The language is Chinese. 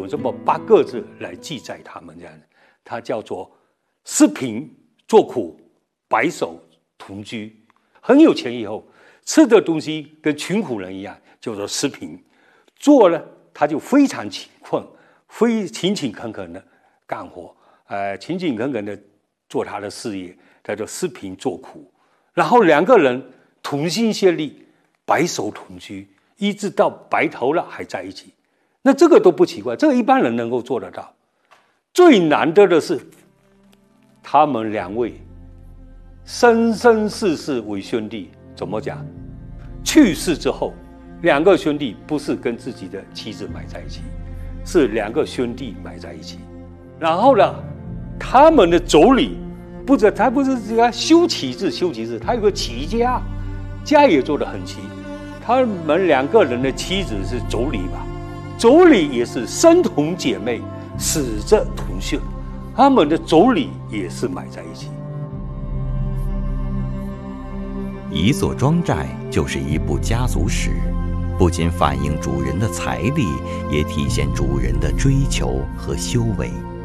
用这么8个字来记载他们这样的，它叫做失贫作苦，白首同居。很有钱以后，吃的东西跟穷苦人一样，叫做失贫。做呢，他就非常勤困，勤勤恳恳的干活，勤勤恳恳的做他的事业，叫做失贫作苦。然后2个人同心协力，白首同居，一直到白头了还在一起。那这个都不奇怪，这个一般人能够做得到。最难得的是，他们2位生生世世为兄弟。怎么讲？去世之后，2个兄弟不是跟自己的妻子埋在一起，是2个兄弟埋在一起。然后呢，他们的妯娌他不是这个修齐字，他有个齐家，家也做得很齐。他们2个人的妻子是妯娌吧？妯娌也是生同姐妹，死则同穴，他们的妯娌也是埋在一起。 一座庄寨就是一部家族史，不仅反映主人的财力，也体现主人的追求和修为。